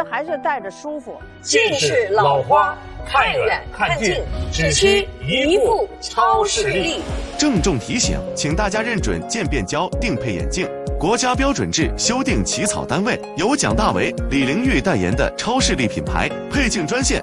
还是戴着舒服。 近视老花，看远看近，只需一副超视力。 郑重提醒，请大家认准渐变焦定配眼镜，国家标准制修订起草单位由蒋大为、李玲玉代言的超视力品牌。配镜专线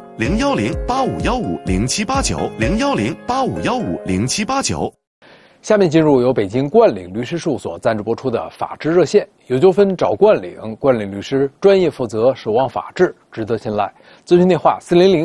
010-8515-0789，010-8515-0789。 下面进入由北京冠岭律师事务所赞助播出的法治热线，有纠纷找冠岭，冠岭律师专业负责，守望法治，值得信赖。咨询电话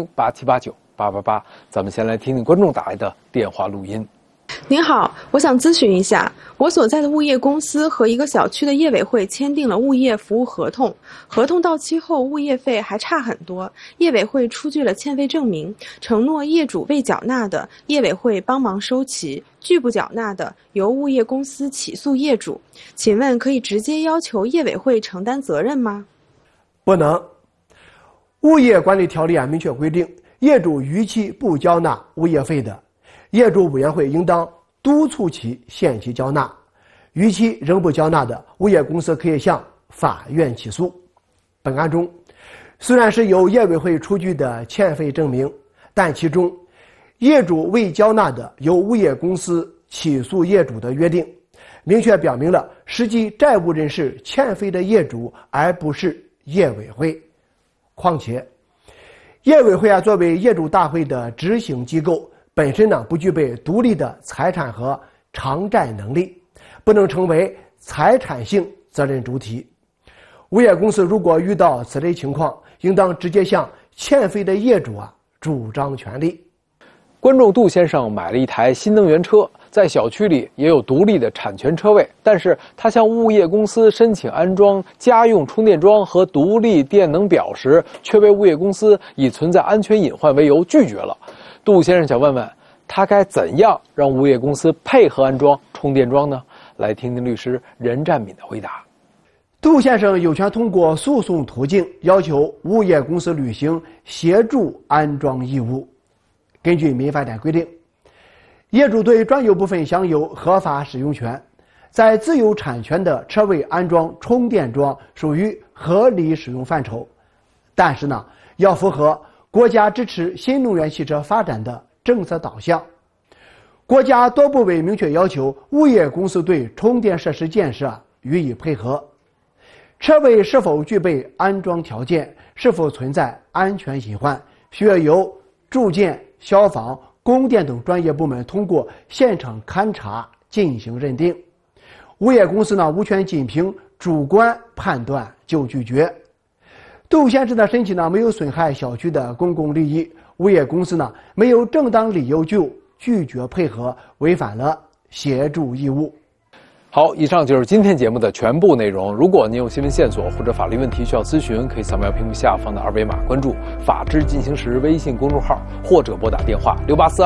400-8789-888。咱们先来听听观众打来的电话录音。 您好，我想咨询一下，我所在的物业公司和一个小区的业委会签订了物业服务合同，合同到期后物业费还差很多，业委会出具了欠费证明，承诺业主未缴纳的，业委会帮忙收齐，拒不缴纳的，由物业公司起诉业主。请问可以直接要求业委会承担责任吗？ 不能。物业管理条例明确规定，业主逾期不交纳物业费的，业主委员会应当督促其限期交纳，逾期仍不交纳的，物业公司可以向法院起诉。本案中，虽然是由业委会出具的欠费证明，但其中业主未交纳的，由物业公司起诉业主的约定，明确表明了实际债务人是欠费的业主，而不是业委会。况且，业委会作为业主大会的执行机构，本身不具备独立的财产和偿债能力，不能成为财产性责任主体。物业公司如果遇到此类情况，应当直接向欠费的业主主张权利。 观众杜先生买了一台新能源车，在小区里也有独立的产权车位，但是他向物业公司申请安装家用充电桩和独立电能表时，却被物业公司以存在安全隐患为由拒绝了。杜先生想问问，他该怎样让物业公司配合安装充电桩呢？来听听律师任占敏的回答。 杜先生有权通过诉讼途径要求物业公司履行协助安装义务。根据民法典规定，业主对专有部分享有合法使用权，在自有产权的车位安装充电桩属于合理使用范畴，但是要符合国家支持新能源汽车发展的政策导向。国家多部委明确要求物业公司对充电设施建设予以配合，车位是否具备安装条件，是否存在安全隐患，需要由住建、消防、供电等专业部门通过现场勘查进行认定。物业公司无权仅凭主观判断就拒绝。杜先生的申请没有损害小区的公共利益，物业公司没有正当理由就拒绝配合，违反了协助义务。 好，以上就是今天节目的全部内容。如果您有新闻线索或者法律问题需要咨询，可以扫描屏幕下方的二维码，关注法治进行时微信公众号，或者拨打电话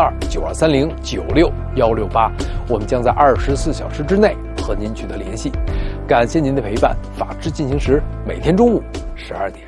6842-9230-96168，我们将在24小时之内和您取得联系。感谢您的陪伴，法治进行时每天中午12点。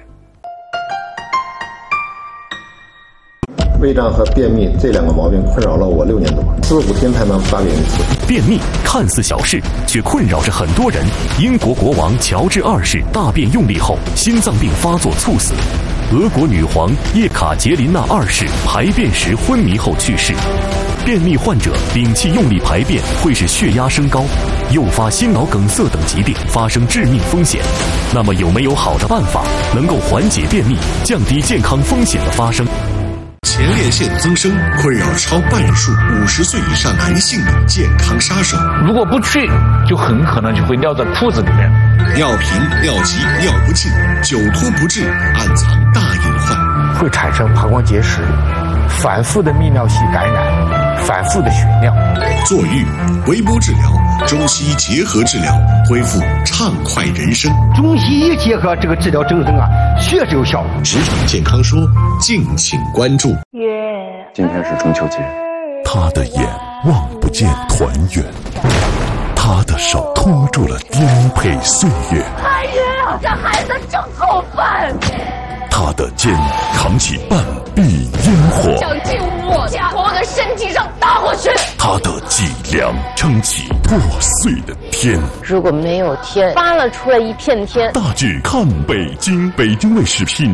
胃胀和便秘这两个毛病困扰了我6年多，4、5天才能大便一次。 便秘看似小事，却困扰着很多人。英国国王乔治2世大便用力后，心脏病发作猝死；俄国女皇叶卡捷琳娜2世排便时昏迷后去世。便秘患者屏气用力排便会使血压升高，诱发心脑梗塞等疾病，发生致命风险。那么有没有好的办法能够缓解便秘，降低健康风险的发生？ 前列腺增生困扰超半数50岁以上男性的健康杀手。 如果不去，就很可能就会尿在裤子里面。 尿频、尿急、尿不尽，久拖不治，暗藏大隐患， 会产生膀胱结石，反复的泌尿系感染，反复的血尿。 坐浴、微波治疗、中西医结合治疗，恢复畅快人生。 中西医结合这个治疗政策确实有效果。 职场健康说，敬请关注。 今天是中秋节， 他的眼望不见团圆，他的手托住了颠沛岁月。 哎呀，这孩子真过分！ 他的肩扛起半壁烟火， 想进我家，从我的身体上打过去。 他的脊梁撑起破碎的天， 如果没有天，扒了出来一片天。 大剧看北京，北京卫视品